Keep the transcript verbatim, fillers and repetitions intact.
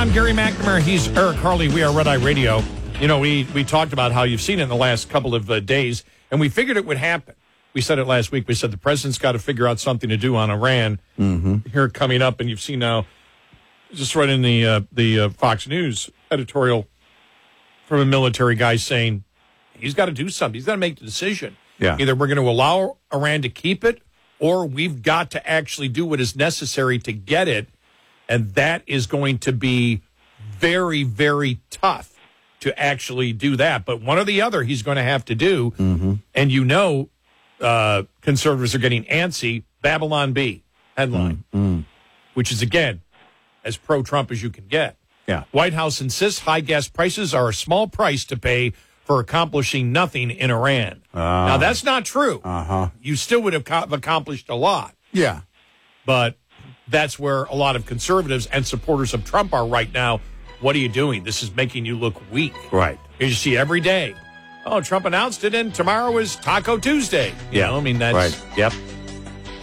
I'm Gary McNamara. He's Eric Harley. We are Red Eye Radio. You know, we, we talked about how you've seen it in the last couple of uh, days, and we figured it would happen. We said it last week. We said the president's got to figure out something to do on Iran Mm-hmm. here coming up, and you've seen now, just right in the, uh, the uh, Fox News editorial from a military guy saying he's got to do something. He's got to make the decision. Yeah. Either we're going to allow Iran to keep it, or we've got to actually do what is necessary to get it. And that is going to be very, very tough to actually do that. But one or the other he's going to have to do. Mm-hmm. And you know uh, conservatives are getting antsy. Babylon Bee headline, Mm-hmm. which is, again, as pro-Trump as you can get. Yeah. White House insists high gas prices are a small price to pay for accomplishing nothing in Iran. Uh, now, that's not true. Uh-huh. You still would have co- accomplished a lot. Yeah. But that's where a lot of conservatives and supporters of Trump are right now. What are you doing? This is making you look weak. Right. You see every day. Oh, Trump announced it, and tomorrow is Taco Tuesday. You Yeah. know, I mean, that's... Right. Yep.